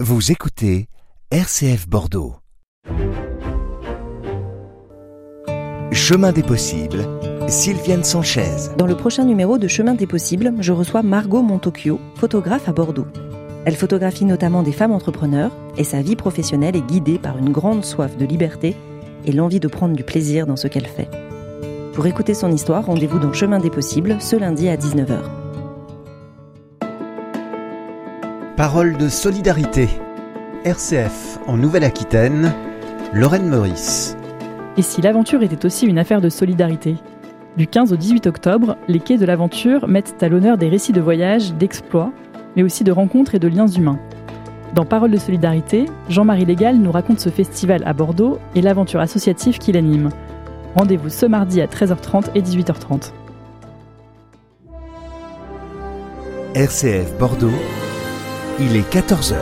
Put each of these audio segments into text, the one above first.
Vous écoutez RCF Bordeaux. Chemin des possibles, Sylviane Sanchez. Dans le prochain numéro de Chemin des possibles, je reçois Margot Montocchio, photographe à Bordeaux. Elle photographie notamment des femmes entrepreneurs et sa vie professionnelle est guidée par une grande soif de liberté et l'envie de prendre du plaisir dans ce qu'elle fait. Pour écouter son histoire, rendez-vous dans Chemin des possibles ce lundi à 19h. Parole de solidarité. RCF en Nouvelle-Aquitaine, Lorraine Meurice. Et si l'aventure était aussi une affaire de solidarité ? Du 15 au 18 octobre, les quais de l'aventure mettent à l'honneur des récits de voyages, d'exploits, mais aussi de rencontres et de liens humains. Dans Parole de solidarité, Jean-Marie Légal nous raconte ce festival à Bordeaux et l'aventure associative qui l'anime. Rendez-vous ce mardi à 13h30 et 18h30. RCF Bordeaux, il est 14h.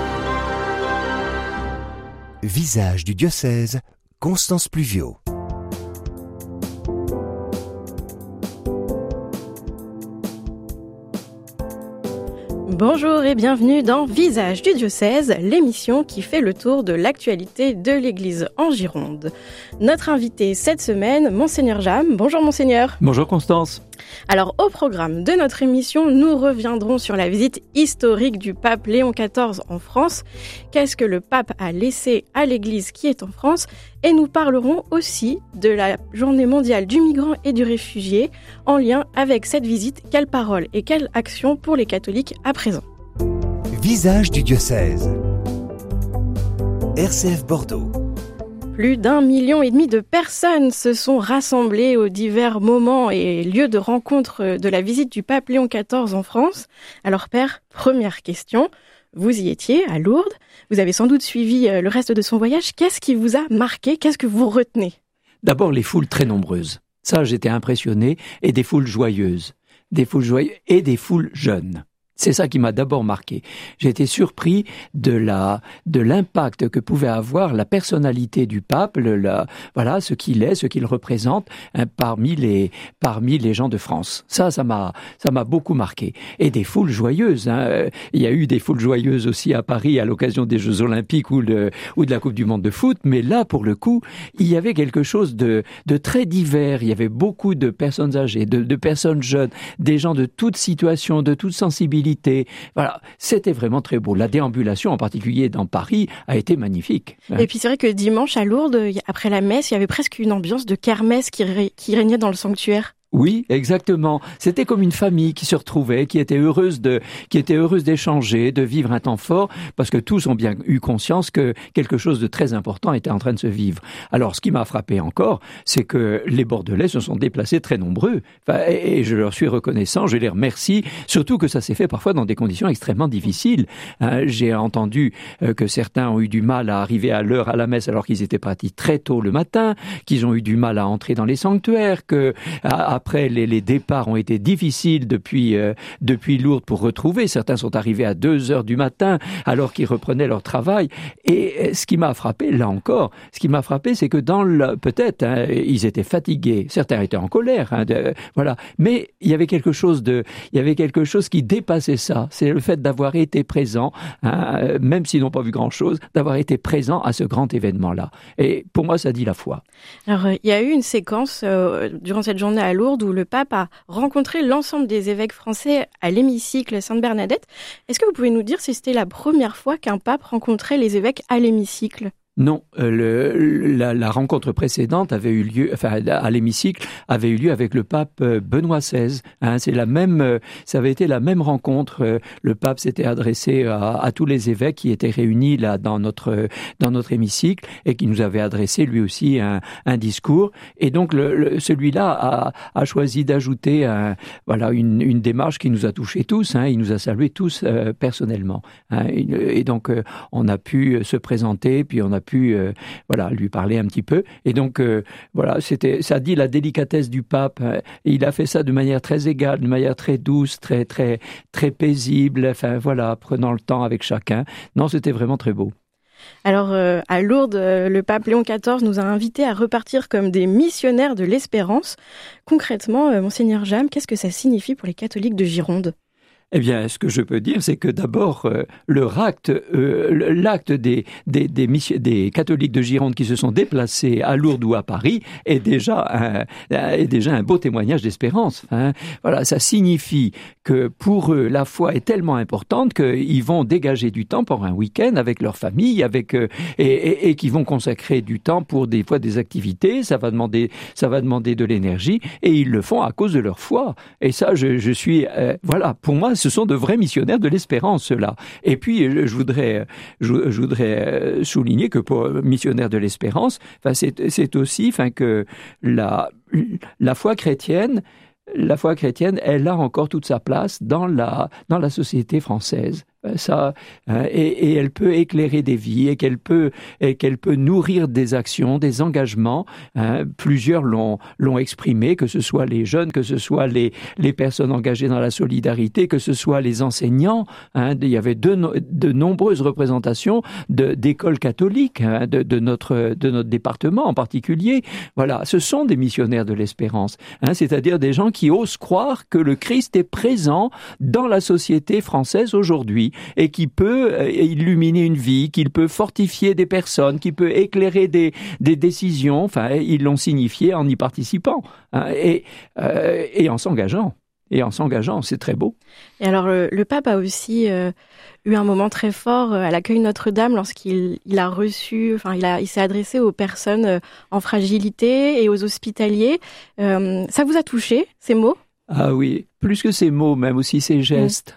Visage du diocèse, Constance Pluvio. Bonjour et bienvenue dans Visage du diocèse, l'émission qui fait le tour de l'actualité de l'Église en Gironde. Notre invité cette semaine, Monseigneur Jam. Bonjour Monseigneur. Bonjour Constance. Alors au programme de notre émission, nous reviendrons sur la visite historique du pape Léon XIV en France. Qu'est-ce que le pape a laissé à l'Église qui est en France ? Et nous parlerons aussi de la journée mondiale du migrant et du réfugié en lien avec cette visite. Quelles paroles et quelles actions pour les catholiques à présent ? Visage du diocèse. RCF Bordeaux. Plus d'1,5 million de personnes se sont rassemblées aux divers moments et lieux de rencontre de la visite du pape Léon XIV en France. Alors Père, première question, vous y étiez à Lourdes, vous avez sans doute suivi le reste de son voyage. Qu'est-ce qui vous a marqué ? Qu'est-ce que vous retenez ? D'abord les foules très nombreuses. Ça, j'étais impressionné, et des foules joyeuses. Des foules joyeuses et des foules jeunes. C'est ça qui m'a d'abord marqué. J'ai été surpris de l'impact que pouvait avoir la personnalité du pape, voilà, ce qu'il est, ce qu'il représente parmi les gens de France. Ça m'a beaucoup marqué. Et des foules joyeuses. Il y a eu des foules joyeuses aussi à Paris à l'occasion des Jeux Olympiques ou de la Coupe du Monde de foot. Mais là, pour le coup, il y avait quelque chose de très divers. Il y avait beaucoup de personnes âgées, de personnes jeunes, des gens de toute situation, de toute sensibilité. Voilà, c'était vraiment très beau. La déambulation, en particulier dans Paris, a été magnifique. Et puis c'est vrai que dimanche à Lourdes, après la messe, il y avait presque une ambiance de kermesse qui régnait dans le sanctuaire. Oui, exactement. C'était comme une famille qui se retrouvait, qui était heureuse d'échanger, de vivre un temps fort, parce que tous ont bien eu conscience que quelque chose de très important était en train de se vivre. Alors, ce qui m'a frappé encore, c'est que les Bordelais se sont déplacés très nombreux. Et je leur suis reconnaissant, je les remercie, surtout que ça s'est fait parfois dans des conditions extrêmement difficiles. J'ai entendu que certains ont eu du mal à arriver à l'heure à la messe alors qu'ils étaient partis très tôt le matin, qu'ils ont eu du mal à entrer dans les sanctuaires, que après, les départs ont été difficiles depuis Lourdes pour retrouver. Certains sont arrivés à 2h du matin alors qu'ils reprenaient leur travail. Et ce qui m'a frappé, là encore, c'est que peut-être, ils étaient fatigués. Certains étaient en colère, voilà. Mais il y avait quelque chose qui dépassait ça. C'est le fait d'avoir été présent, même s'ils n'ont pas vu grand-chose, d'avoir été présent à ce grand événement-là. Et pour moi, ça dit la foi. Alors, il y a eu une séquence durant cette journée à Lourdes où le pape a rencontré l'ensemble des évêques français à l'hémicycle Sainte-Bernadette. Est-ce que vous pouvez nous dire si c'était la première fois qu'un pape rencontrait les évêques à l'hémicycle ? Non, la rencontre précédente avait eu lieu, à l'hémicycle, avait eu lieu avec le pape Benoît XVI. Ça avait été la même rencontre. Le pape s'était adressé à tous les évêques qui étaient réunis là dans notre hémicycle et qui nous avait adressé lui aussi un discours. Et donc celui-là a choisi d'ajouter une démarche qui nous a touchés tous. Il nous a salués tous personnellement. Et donc on a pu se présenter, puis on a pu lui parler un petit peu. Et donc, ça dit la délicatesse du pape. Il a fait ça de manière très égale, de manière très douce, très, très, très paisible. Prenant le temps avec chacun. Non, c'était vraiment très beau. Alors, à Lourdes, le pape Léon XIV nous a invités à repartir comme des missionnaires de l'espérance. Concrètement, Monseigneur Jam, qu'est-ce que ça signifie pour les catholiques de Gironde ? Eh bien, ce que je peux dire, c'est que d'abord, l'acte des catholiques de Gironde qui se sont déplacés à Lourdes ou à Paris est déjà un beau témoignage d'espérance. Hein. Voilà, ça signifie que pour eux, la foi est tellement importante qu'ils vont dégager du temps pour un week-end avec leur famille, et qu'ils vont consacrer du temps pour des fois des activités. Ça va demander de l'énergie, et ils le font à cause de leur foi. Et ça, je suis voilà, pour moi, ce sont de vrais missionnaires de l'espérance, ceux-là. Et puis, je voudrais souligner que pour missionnaires de l'espérance, c'est aussi que la foi chrétienne, elle a encore toute sa place dans la société française. Ça, et elle peut éclairer des vies, et qu'elle peut nourrir des actions, des engagements. Plusieurs l'ont exprimé, que ce soit les jeunes, que ce soit les personnes engagées dans la solidarité, que ce soit les enseignants. Il y avait de nombreuses représentations d'écoles catholiques, de notre département en particulier. Voilà, ce sont des missionnaires de l'espérance, c'est-à-dire des gens qui osent croire que le Christ est présent dans la société française aujourd'hui, et qui peut illuminer une vie, qu'il peut fortifier des personnes, qui peut éclairer des décisions. Enfin, ils l'ont signifié en y participant, et en s'engageant. Et en s'engageant, c'est très beau. Et alors, le pape a aussi eu un moment très fort à l'accueil Notre-Dame lorsqu'il a reçu, il s'est adressé aux personnes en fragilité et aux hospitaliers. Ça vous a touché, ces mots ? Ah oui, plus que ces mots, même aussi ces gestes.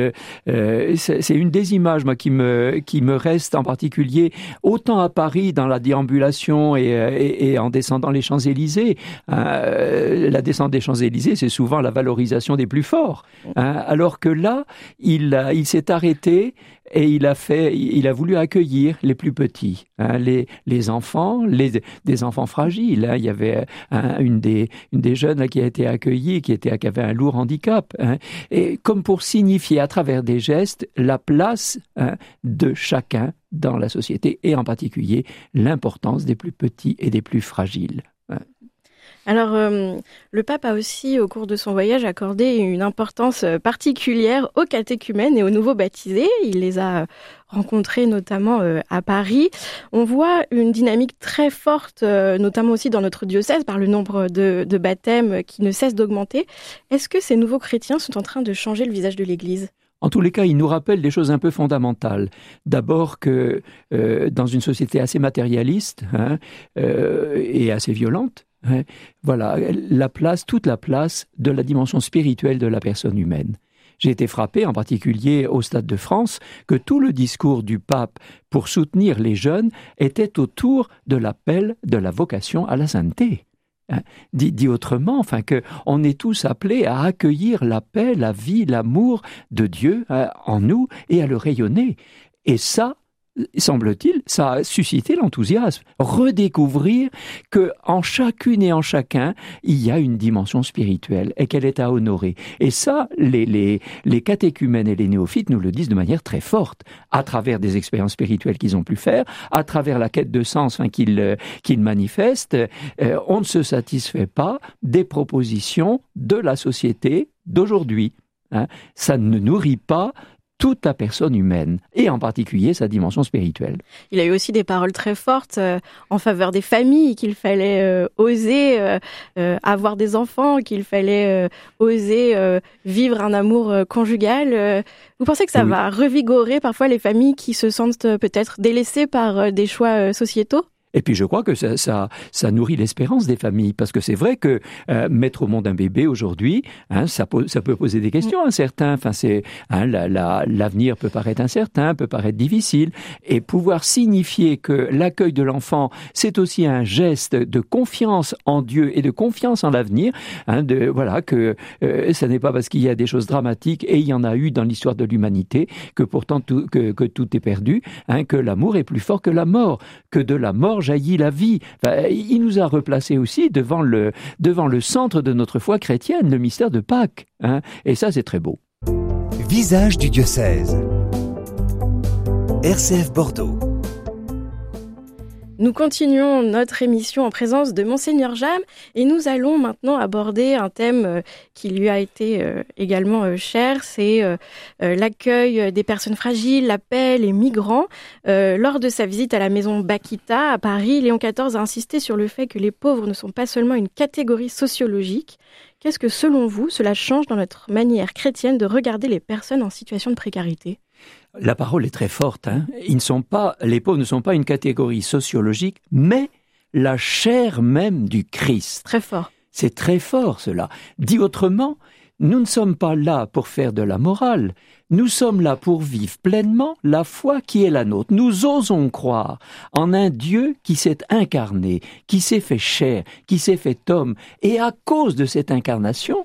C'est une des images, moi, qui me reste en particulier, autant à Paris dans la déambulation et en descendant les Champs-Élysées. La descente des Champs-Élysées, c'est souvent la valorisation des plus forts. Alors que là, il s'est arrêté et il a voulu accueillir les plus petits, les enfants, des enfants fragiles. Il y avait une des jeunes là, qui a été accueillie, qui avait un lourd handicap, et comme pour signifier à travers des gestes la place de chacun dans la société, et en particulier l'importance des plus petits et des plus fragiles. Alors, le pape a aussi, au cours de son voyage, accordé une importance particulière aux catéchumènes et aux nouveaux baptisés. Il les a rencontrés notamment à Paris. On voit une dynamique très forte, notamment aussi dans notre diocèse, par le nombre de baptêmes qui ne cesse d'augmenter. Est-ce que ces nouveaux chrétiens sont en train de changer le visage de l'Église ? En tous les cas, il nous rappelle des choses un peu fondamentales. D'abord que dans une société assez matérialiste et assez violente, voilà, toute la place de la dimension spirituelle de la personne humaine. J'ai été frappé, en particulier au Stade de France, que tout le discours du pape pour soutenir les jeunes était autour de l'appel de la vocation à la sainteté. Dit autrement, que on est tous appelés à accueillir la paix, la vie, l'amour de Dieu en nous et à le rayonner. Et ça, semble-t-il, ça a suscité l'enthousiasme. Redécouvrir que en chacune et en chacun, il y a une dimension spirituelle et qu'elle est à honorer. Et ça, les catéchumènes et les néophytes nous le disent de manière très forte, à travers des expériences spirituelles qu'ils ont pu faire, à travers la quête de sens qu'ils manifestent. On ne se satisfait pas des propositions de la société d'aujourd'hui. Ça ne nourrit pas toute la personne humaine, et en particulier sa dimension spirituelle. Il a eu aussi des paroles très fortes en faveur des familles, qu'il fallait oser avoir des enfants, qu'il fallait oser vivre un amour conjugal. Vous pensez que ça va revigorer parfois les familles qui se sentent peut-être délaissées par des choix sociétaux ? Et puis je crois que ça nourrit l'espérance des familles, parce que c'est vrai que mettre au monde un bébé aujourd'hui, ça peut poser des questions à certains. L'avenir peut paraître incertain, peut paraître difficile, et pouvoir signifier que l'accueil de l'enfant, c'est aussi un geste de confiance en Dieu et de confiance en l'avenir. Que ça n'est pas parce qu'il y a des choses dramatiques, et il y en a eu dans l'histoire de l'humanité, que pourtant que tout est perdu. Que l'amour est plus fort que la mort, que de la mort jaillit la vie. Il nous a replacés aussi devant le centre de notre foi chrétienne, le mystère de Pâques. Et ça, c'est très beau. Visage du diocèse. RCF Bordeaux. Nous continuons notre émission en présence de Monseigneur Jam et nous allons maintenant aborder un thème qui lui a été également cher, c'est l'accueil des personnes fragiles, la paix, les migrants. Lors de sa visite à la maison Bakita à Paris, Léon XIV a insisté sur le fait que les pauvres ne sont pas seulement une catégorie sociologique. Qu'est-ce que, selon vous, cela change dans notre manière chrétienne de regarder les personnes en situation de précarité ? La parole est très forte. Les pauvres ne sont pas une catégorie sociologique, mais la chair même du Christ. Très fort. C'est très fort cela. Dit autrement, nous ne sommes pas là pour faire de la morale. Nous sommes là pour vivre pleinement la foi qui est la nôtre. Nous osons croire en un Dieu qui s'est incarné, qui s'est fait chair, qui s'est fait homme. Et à cause de cette incarnation,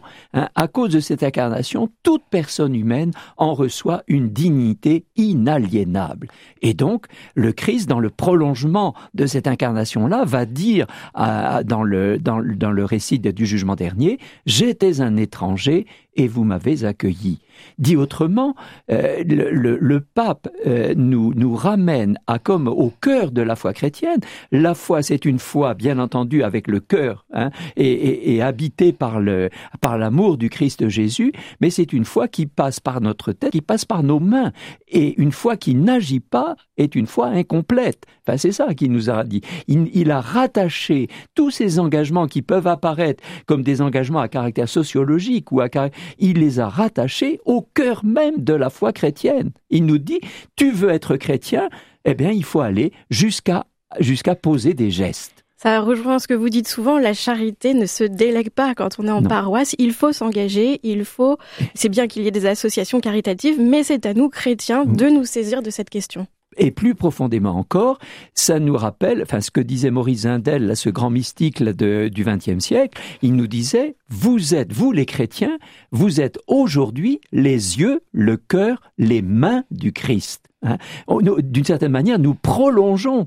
toute personne humaine en reçoit une dignité inaliénable. Et donc, le Christ, dans le prolongement de cette incarnation-là, va dire dans le récit du jugement dernier, « J'étais un étranger et vous m'avez accueilli ». Dit autrement, le pape nous ramène comme au cœur de la foi chrétienne. La foi, c'est une foi, bien entendu, avec le cœur et habitée par l'amour du Christ Jésus, mais c'est une foi qui passe par notre tête, qui passe par nos mains. Et une foi qui n'agit pas est une foi incomplète. Enfin, c'est ça qu'il nous a dit. Il a rattaché tous ces engagements qui peuvent apparaître comme des engagements à caractère sociologique il les a rattachés au cœur même de la foi chrétienne. Il nous dit, tu veux être chrétien, eh bien, il faut aller jusqu'à poser des gestes. Ça rejoint ce que vous dites souvent, la charité ne se délègue pas quand on est en paroisse. Il faut s'engager, c'est bien qu'il y ait des associations caritatives, mais c'est à nous, chrétiens, de nous saisir de cette question. Et plus profondément encore, ça nous rappelle, ce que disait Maurice Zindel, là, ce grand mystique du XXe siècle, il nous disait, vous les chrétiens, vous êtes aujourd'hui les yeux, le cœur, les mains du Christ. D'une certaine manière, nous prolongeons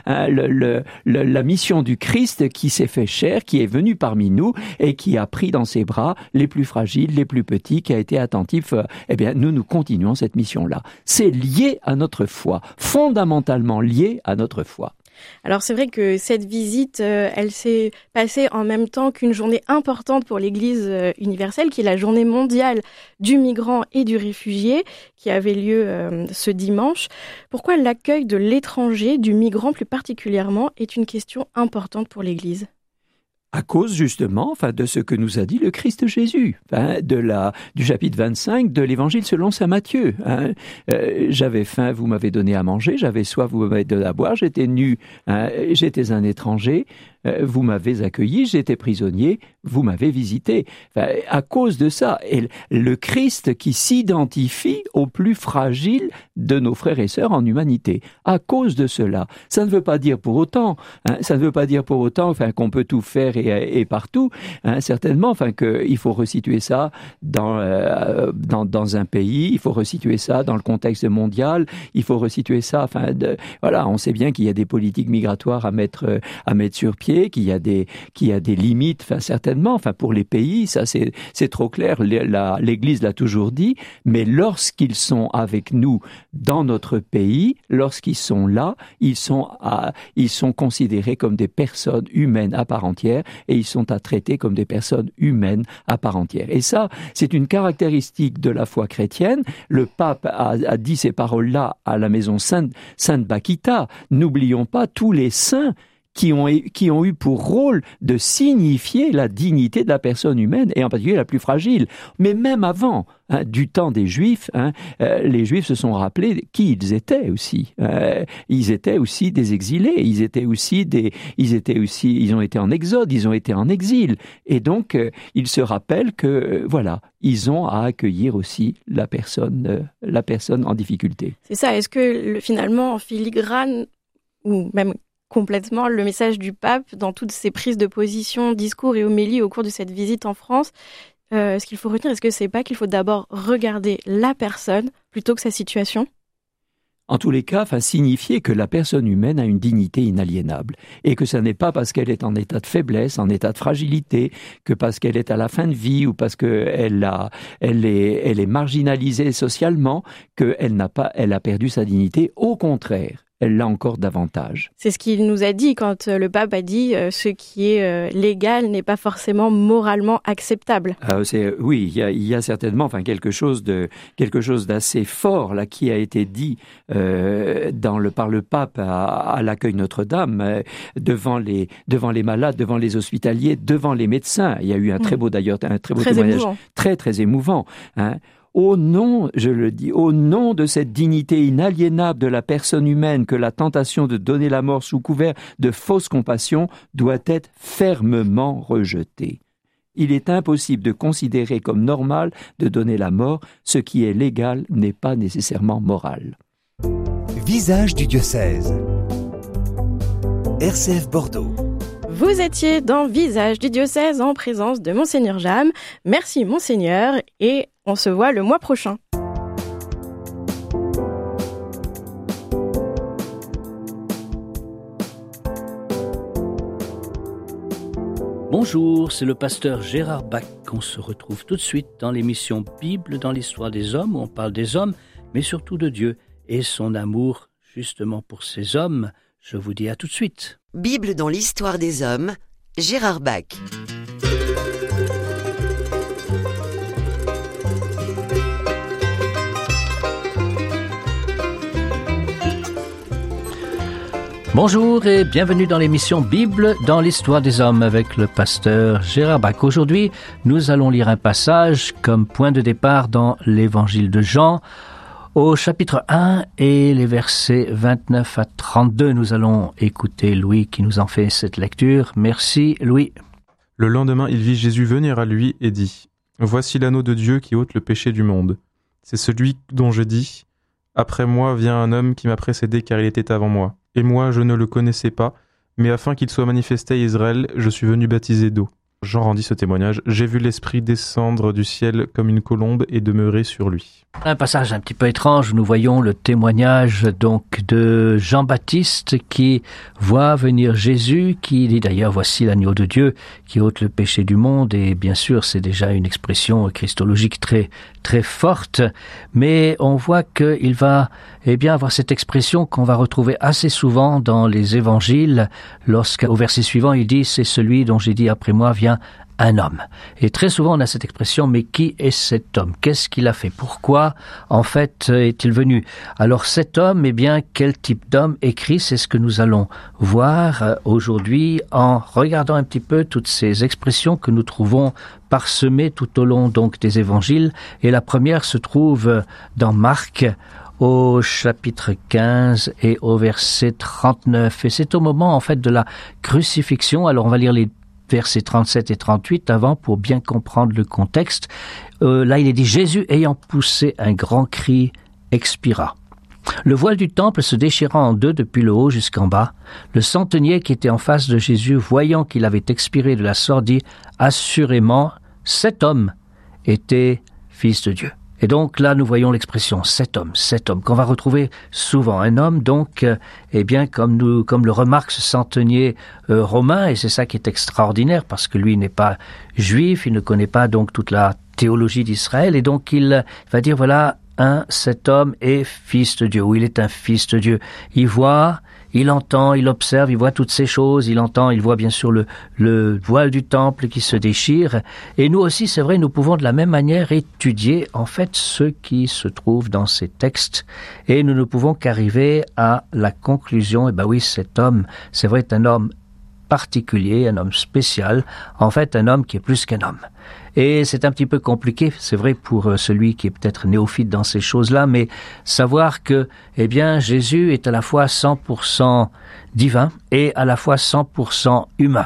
la mission du Christ qui s'est fait chair, qui est venu parmi nous et qui a pris dans ses bras les plus fragiles, les plus petits, qui a été attentif. Nous continuons cette mission-là. C'est lié à notre foi, fondamentalement lié à notre foi. Alors c'est vrai que cette visite, elle s'est passée en même temps qu'une journée importante pour l'Église universelle, qui est la journée mondiale du migrant et du réfugié, qui avait lieu ce dimanche. Pourquoi l'accueil de l'étranger, du migrant plus particulièrement, est une question importante pour l'Église ? À cause justement de ce que nous a dit le Christ Jésus, du chapitre 25 de l'Évangile selon saint Matthieu. J'avais faim, vous m'avez donné à manger, j'avais soif, vous m'avez donné à boire, j'étais nu, j'étais un étranger, vous m'avez accueilli, j'étais prisonnier, vous m'avez visité. À cause de ça, et le Christ qui s'identifie aux plus fragiles de nos frères et sœurs en humanité. À cause de cela, ça ne veut pas dire pour autant, qu'on peut tout faire et partout, certainement, qu'il faut resituer ça dans un pays, il faut resituer ça dans le contexte mondial, il faut resituer ça, on sait bien qu'il y a des politiques migratoires à mettre sur pied, qu'il y a des limites, certainement, pour les pays, ça c'est trop clair, l'Église l'a toujours dit, mais lorsqu'ils sont avec nous dans notre pays, lorsqu'ils sont là, ils sont considérés comme des personnes humaines à part entière et ils sont à traiter comme des personnes humaines à part entière. Et ça, c'est une caractéristique de la foi chrétienne. Le pape a dit ces paroles-là à la maison Sainte Bakita. N'oublions pas tous les saints qui ont eu pour rôle de signifier la dignité de la personne humaine, et en particulier la plus fragile. Mais même avant, du temps des Juifs, les Juifs se sont rappelés qui ils étaient aussi. Ils étaient aussi des exilés, ils ont été en exode, ils ont été en exil. Et donc, ils se rappellent que, ils ont à accueillir aussi la personne en difficulté. C'est ça. Est-ce que finalement, en filigrane, ou même complètement, le message du pape dans toutes ses prises de position, discours et homélies au cours de cette visite en France, ce qu'il faut retenir, est-ce que c'est pas qu'il faut d'abord regarder la personne plutôt que sa situation ? En tous les cas, signifier que la personne humaine a une dignité inaliénable et que ce n'est pas parce qu'elle est en état de faiblesse, en état de fragilité, que parce qu'elle est à la fin de vie ou parce qu'elle est marginalisée socialement, qu'elle a perdu sa dignité. Au contraire, là encore davantage. C'est ce qu'il nous a dit quand le pape a dit ce qui est légal n'est pas forcément moralement acceptable. Oui, il y a certainement quelque chose d'assez fort là qui a été dit par le pape à l'accueil Notre-Dame, devant les malades, devant les hospitaliers, devant les médecins. Il y a eu un très beau témoignage, émouvant. Très très émouvant. Au nom, je le dis, au nom de cette dignité inaliénable de la personne humaine que la tentation de donner la mort sous couvert de fausse compassion doit être fermement rejetée. Il est impossible de considérer comme normal de donner la mort. Ce qui est légal n'est pas nécessairement moral. Visage du diocèse. RCF Bordeaux. Vous étiez dans Visage du diocèse en présence de Monseigneur Jam. Merci Monseigneur et on se voit le mois prochain. Bonjour, c'est le pasteur Gérard Bach. On se retrouve tout de suite dans l'émission Bible dans l'histoire des hommes, où on parle des hommes, mais surtout de Dieu et son amour justement pour ces hommes. Je vous dis à tout de suite. Bible dans l'histoire des hommes, Gérard Bach. Bonjour et bienvenue dans l'émission Bible dans l'histoire des hommes avec le pasteur Gérard Bach. Aujourd'hui, nous allons lire un passage comme point de départ dans l'évangile de Jean, au chapitre 1 et les versets 29 à 32. Nous allons écouter Louis qui nous en fait cette lecture. Merci Louis. Le lendemain, il vit Jésus venir à lui et dit : « Voici l'agneau de Dieu qui ôte le péché du monde. C'est celui dont je dis : Après moi vient un homme qui m'a précédé car il était avant moi. Et moi je ne le connaissais pas, mais afin qu'il soit manifesté à Israël, je suis venu baptiser d'eau. » Jean rendit ce témoignage. « J'ai vu l'Esprit descendre du ciel comme une colombe et demeurer sur lui. » Un passage un petit peu étrange où nous voyons le témoignage donc de Jean-Baptiste qui voit venir Jésus, qui dit d'ailleurs « Voici l'agneau de Dieu qui ôte le péché du monde » et bien sûr c'est déjà une expression christologique très très forte, mais on voit qu'il va avoir cette expression qu'on va retrouver assez souvent dans les évangiles lorsqu'au verset suivant il dit « C'est celui dont j'ai dit après moi vient un homme ». Et très souvent on a cette expression, mais qui est cet homme ? Qu'est-ce qu'il a fait ? Pourquoi en fait est-il venu ? Alors cet homme, quel type d'homme est Christ ? C'est ce que nous allons voir aujourd'hui en regardant un petit peu toutes ces expressions que nous trouvons parsemées tout au long donc des évangiles. Et la première se trouve dans Marc, au chapitre 15 et au verset 39. Et c'est au moment en fait de la crucifixion. Alors on va lire les versets 37 et 38 avant pour bien comprendre le contexte. Là, il est dit « Jésus, ayant poussé un grand cri, expira. Le voile du temple se déchira en deux depuis le haut jusqu'en bas. Le centenier qui était en face de Jésus, voyant qu'il avait expiré de la sorte, dit « Assurément, cet homme était fils de Dieu. » Et donc là, nous voyons l'expression « cet homme », qu'on va retrouver souvent. Un homme, donc, comme le remarque ce centenier romain, et c'est ça qui est extraordinaire, parce que lui n'est pas juif, il ne connaît pas donc toute la théologie d'Israël, et donc il va dire, voilà, cet homme est fils de Dieu, ou il est un fils de Dieu. Il voit, il entend, il observe, il voit toutes ces choses, il voit bien sûr le voile du temple qui se déchire. Et nous aussi, c'est vrai, nous pouvons de la même manière étudier en fait ce qui se trouve dans ces textes. Et nous ne pouvons qu'arriver à la conclusion, oui, cet homme, c'est vrai, est un homme particulier, un homme spécial, en fait un homme qui est plus qu'un homme. Et c'est un petit peu compliqué, c'est vrai, pour celui qui est peut-être néophyte dans ces choses-là, mais savoir que, Jésus est à la fois 100% divin et à la fois 100% humain.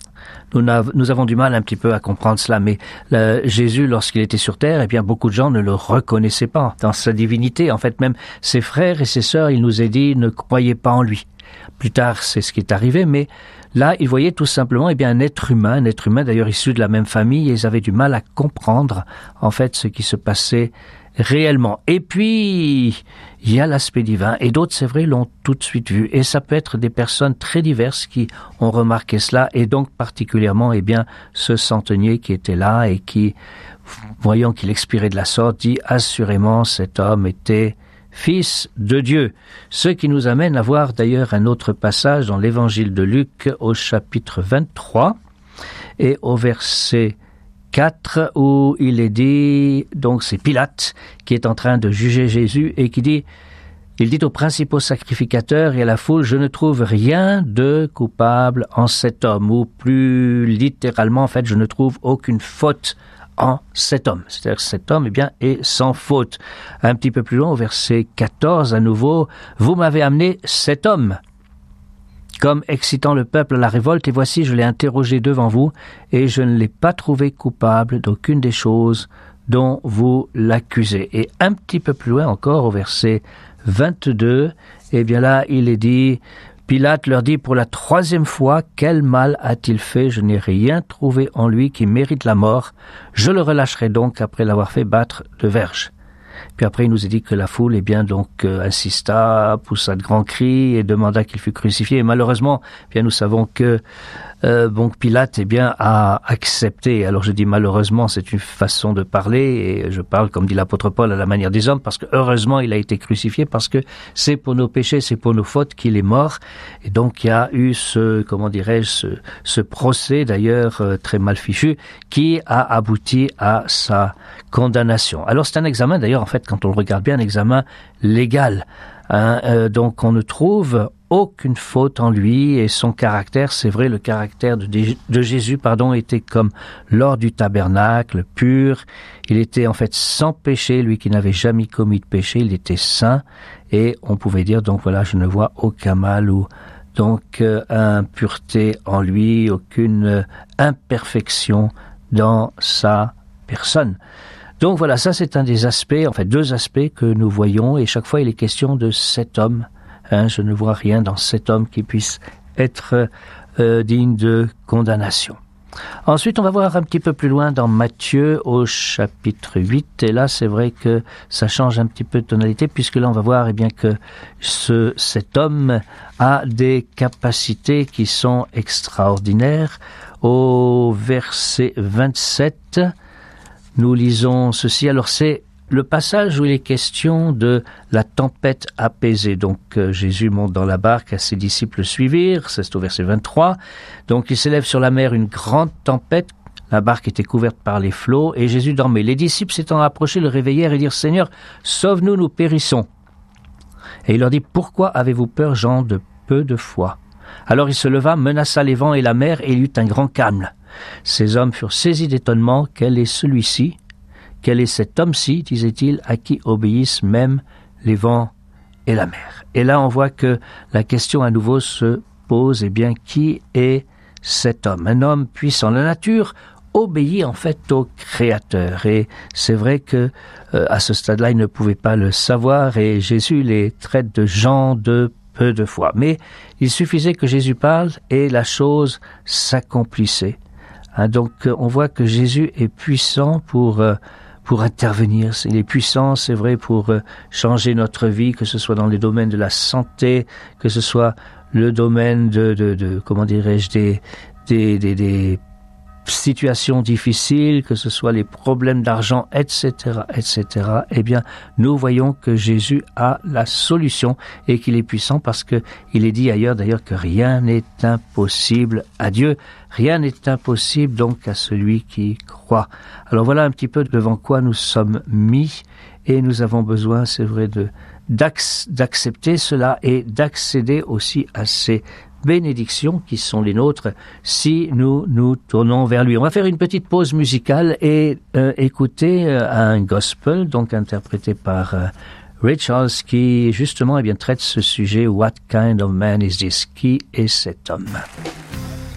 Nous avons du mal un petit peu à comprendre cela, mais Jésus, lorsqu'il était sur terre, beaucoup de gens ne le reconnaissaient pas dans sa divinité. En fait, même ses frères et ses sœurs, il nous est dit, ne croyaient pas en lui. Plus tard, c'est ce qui est arrivé, mais là, ils voyaient tout simplement un être humain d'ailleurs issu de la même famille, et ils avaient du mal à comprendre en fait ce qui se passait réellement. Et puis, il y a l'aspect divin, et d'autres, c'est vrai, l'ont tout de suite vu. Et ça peut être des personnes très diverses qui ont remarqué cela, et donc particulièrement, ce centenier qui était là et qui, voyant qu'il expirait de la sorte, dit « Assurément, cet homme était Fils de Dieu. Ce qui nous amène à voir d'ailleurs un autre passage dans l'évangile de Luc au chapitre 23 et au verset 4 où il est dit, donc c'est Pilate qui est en train de juger Jésus et qui dit, il dit aux principaux sacrificateurs et à la foule, je ne trouve rien de coupable en cet homme, ou plus littéralement en fait, je ne trouve aucune faute en cet homme. C'est-à-dire que cet homme, est sans faute. Un petit peu plus loin, au verset 14, à nouveau, vous m'avez amené cet homme, comme excitant le peuple à la révolte, et voici, je l'ai interrogé devant vous, et je ne l'ai pas trouvé coupable d'aucune des choses dont vous l'accusez. Et un petit peu plus loin encore, au verset 22, là, il est dit, Pilate leur dit pour la 3e fois, quel mal a-t-il fait? Je n'ai rien trouvé en lui qui mérite la mort. Je le relâcherai donc après l'avoir fait battre de verge. Puis après, il nous est dit que la foule, insista, poussa de grands cris et demanda qu'il fût crucifié. Et malheureusement, nous savons que Pilate, a accepté. Alors je dis malheureusement, c'est une façon de parler, et je parle, comme dit l'apôtre Paul, à la manière des hommes, parce que heureusement, il a été crucifié, parce que c'est pour nos péchés, c'est pour nos fautes qu'il est mort. Et donc, il y a eu ce procès, d'ailleurs, très mal fichu, qui a abouti à sa condamnation. Alors, c'est un examen, d'ailleurs, en fait, quand on le regarde bien, un examen légal. Donc, on ne trouve aucune faute en lui, et son caractère, c'est vrai, le caractère de Jésus, était comme lors du tabernacle, pur. Il était en fait sans péché, lui qui n'avait jamais commis de péché, il était saint, et on pouvait dire, donc voilà, je ne vois aucun mal ou impureté en lui, aucune imperfection dans sa personne. Donc voilà, ça c'est un des aspects, en fait 2 aspects que nous voyons, et chaque fois il est question de cet homme. Je ne vois rien dans cet homme qui puisse être digne de condamnation. Ensuite, on va voir un petit peu plus loin dans Matthieu au chapitre 8, et là c'est vrai que ça change un petit peu de tonalité, puisque là on va voir que cet homme a des capacités qui sont extraordinaires. Au verset 27, nous lisons ceci. Alors c'est le passage où il est question de la tempête apaisée. Donc Jésus monte dans la barque, à ses disciples le suivirent, c'est au verset 23. Donc il s'élève sur la mer une grande tempête, la barque était couverte par les flots, et Jésus dormait. Les disciples s'étant approchés le réveillèrent et dirent, Seigneur, sauve-nous, nous périssons. Et il leur dit, pourquoi avez-vous peur, gens de peu de foi? Alors il se leva, menaça les vents et la mer, et il y eut un grand calme. Ces hommes furent saisis d'étonnement. Quel est celui-ci? Quel est cet homme-ci, disait-il, à qui obéissent même les vents et la mer? Et là, on voit que la question à nouveau se pose, qui est cet homme? Un homme puissant. La nature obéit en fait au Créateur. Et c'est vrai que à ce stade-là, ils ne pouvaient pas le savoir, et Jésus les traite de gens de peu de foi. Mais il suffisait que Jésus parle et la chose s'accomplissait. Donc on voit que Jésus est puissant pour intervenir. Il est puissant, c'est vrai, pour changer notre vie, que ce soit dans les domaines de la santé, que ce soit le domaine des situations difficiles, que ce soit les problèmes d'argent, etc., nous voyons que Jésus a la solution et qu'il est puissant, parce que il est dit ailleurs d'ailleurs que rien n'est impossible à Dieu. Rien n'est impossible donc à celui qui croit. Alors voilà un petit peu devant quoi nous sommes mis, et nous avons besoin, c'est vrai, d'accepter cela et d'accéder aussi à ces bénédictions qui sont les nôtres si nous nous tournons vers lui. On va faire une petite pause musicale et écouter un gospel, donc interprété par Ray Charles, qui justement traite ce sujet. What kind of man is this? Qui est cet homme?